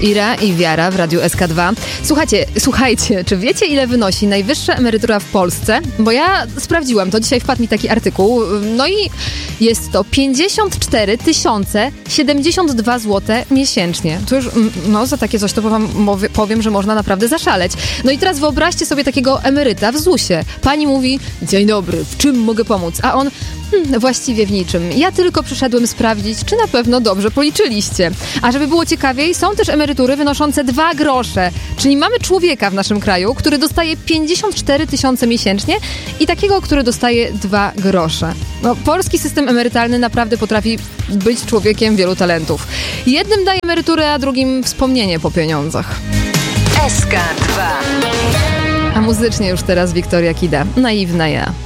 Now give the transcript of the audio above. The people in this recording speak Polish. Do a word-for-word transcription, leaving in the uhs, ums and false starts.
Ira i Wiara w Radiu S K dwa. Słuchajcie, słuchajcie, czy wiecie, ile wynosi najwyższa emerytura w Polsce? Bo ja sprawdziłam to, dzisiaj wpadł mi taki artykuł, no i jest to pięćdziesiąt cztery tysiące siedemdziesiąt dwa złote miesięcznie. To już, no za takie coś to wam powiem, że można naprawdę zaszaleć. No i teraz wyobraźcie sobie takiego emeryta w zusie. Pani mówi: dzień dobry, w czym mogę pomóc? A on: hmm, właściwie w niczym. Ja tylko przyszedłem sprawdzić, czy na pewno dobrze policzyliście. A żeby było ciekawiej, są też emerytury wynoszące dwa grosze. Czyli mamy człowieka w naszym kraju, który dostaje pięćdziesiąt cztery tysiące miesięcznie i takiego, który dostaje dwa grosze. No, polski system emerytalny naprawdę potrafi być człowiekiem wielu talentów. Jednym daje emeryturę, a drugim wspomnienie po pieniądzach. S K dwa. A muzycznie już teraz Wiktoria Kida. Naiwna ja.